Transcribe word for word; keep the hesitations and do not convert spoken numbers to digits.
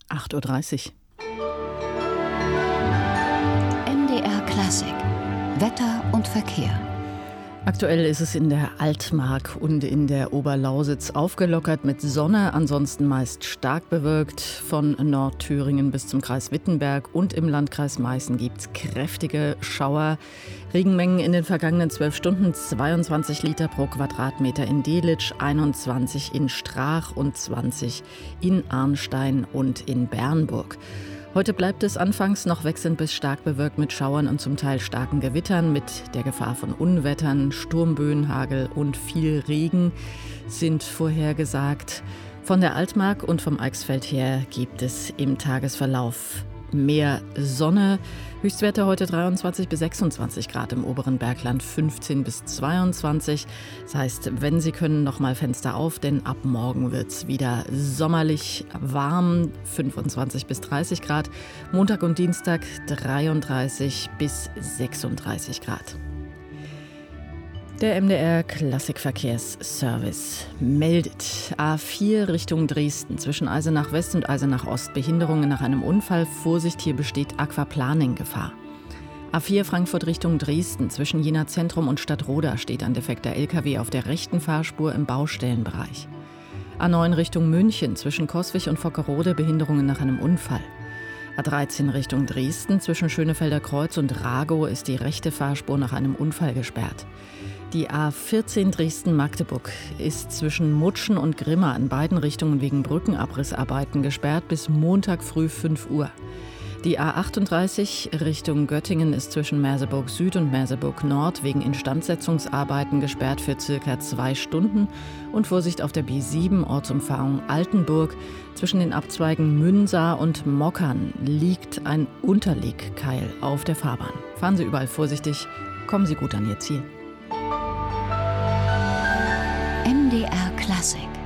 acht Uhr dreißig. M D R Klassik. Wetter und Verkehr. Aktuell ist es in der Altmark und in der Oberlausitz aufgelockert mit Sonne, ansonsten meist stark bewölkt. Von Nordthüringen bis zum Kreis Wittenberg und im Landkreis Meißen gibt es kräftige Schauer. Regenmengen in den vergangenen zwölf Stunden zweiundzwanzig Liter pro Quadratmeter in Delitzsch, einundzwanzig in Strach und zwanzig in Arnstein und in Bernburg. Heute bleibt es anfangs noch wechselnd bis stark bewölkt mit Schauern und zum Teil starken Gewittern mit der Gefahr von Unwettern, Sturmböen, Hagel und viel Regen sind vorhergesagt. Von der Altmark und vom Eichsfeld her gibt es im Tagesverlauf mehr Sonne. Höchstwerte heute dreiundzwanzig bis sechsundzwanzig Grad im oberen Bergland, fünfzehn bis zweiundzwanzig. Das heißt, wenn Sie können, noch mal Fenster auf, denn ab morgen wird es wieder sommerlich warm, fünfundzwanzig bis dreißig Grad. Montag und Dienstag dreiunddreißig bis sechsunddreißig Grad. Der M D R Klassikverkehrsservice meldet A vier Richtung Dresden zwischen Eisenach West und Eisenach Ost Behinderungen nach einem Unfall. Vorsicht, hier besteht Aquaplaning-Gefahr. A vier Frankfurt Richtung Dresden zwischen Jena Zentrum und Stadtroda steht ein defekter L K W auf der rechten Fahrspur im Baustellenbereich. A neun Richtung München zwischen Coswig und Vockerode Behinderungen nach einem Unfall. A dreizehn Richtung Dresden zwischen Schönefelder Kreuz und Ragow ist die rechte Fahrspur nach einem Unfall gesperrt. Die A vierzehn Dresden-Magdeburg ist zwischen Mutschen und Grimma in beiden Richtungen wegen Brückenabrissarbeiten gesperrt bis Montag früh fünf Uhr. Die A achtunddreißig Richtung Göttingen ist zwischen Merseburg Süd und Merseburg Nord wegen Instandsetzungsarbeiten gesperrt für circa zwei Stunden. Und Vorsicht auf der B sieben Ortsumfahrung Altenburg. Zwischen den Abzweigen Münsa und Mockern liegt ein Unterlegkeil auf der Fahrbahn. Fahren Sie überall vorsichtig, kommen Sie gut an Ihr Ziel. M D R Klassik.